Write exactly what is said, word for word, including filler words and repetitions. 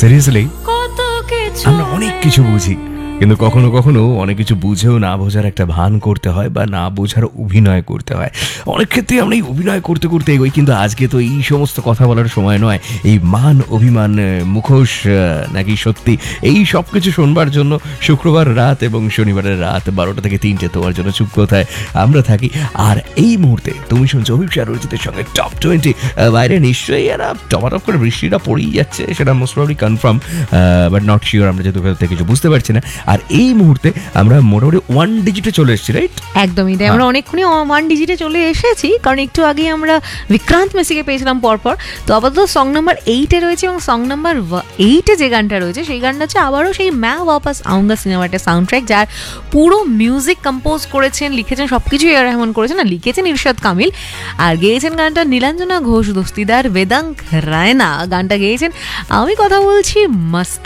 Seriously আমরা অনেক কিছু বুঝি, কিন্তু কখনো কখনো অনেক কিছু বুঝেও না বোঝার একটা ভান করতে হয় বা না বোঝার অভিনয় করতে হয়। অনেক ক্ষেত্রে আমরা এই অভিনয় করতে করতে এগোই, কিন্তু আজকে তো এই সমস্ত কথা বলার সময় নয়। এই মান অভিমান, মুখোশ নাকি সত্যি, এই সব কিছু শোনবার জন্য শুক্রবার রাত এবং শনিবারের রাত বারোটা থেকে তিনটে তোমার জন্য চুপ কোথায় আমরা থাকি। আর এই মুহূর্তে তুমি শুনছো অভিষেক অরিজিতের সঙ্গে টপ টোয়েন্টি। বাইরে নিশ্চয়ই এরা টপাটপ করে বৃষ্টিটা পড়েই যাচ্ছে, সেটা most probably confirm, but not sure, আমরা যেহেতু থেকে কিছু বুঝতে পারছি না। আর এই মুহূর্তে আমরা মোটামুটি ওয়ান ডিজিটে চলে এসেছি, রাইট? একদমই তাই, আমরা অনেকক্ষণই ওয়ান ডিজিটে চলে এসেছি, কারণ একটু আগে আমরা বিক্রান্ত মেসিকে পেয়েছিলাম পরপর। তো আপাতত সং নাম্বার এইটে রয়েছে, এবং সং নাম্বার এইটে যে গানটা রয়েছে সেই গানটা হচ্ছে আবারও সেই ম্যা ওয়াপাস আউঙ্গা সিনেমাটা সাউন্ড ট্র্যাক, যার পুরো মিউজিক কম্পোজ করেছেন, লিখেছেন, সব কিছু এ আর রহমান করেছেন, আর লিখেছেন ইরশাদ কামিল, আর গেয়েছেন গানটা নীলাঞ্জনা ঘোষ, দস্তিদার, বেদাঙ্ক রায়না গানটা গেয়েছেন। আমি কথা বলছি মাস্ক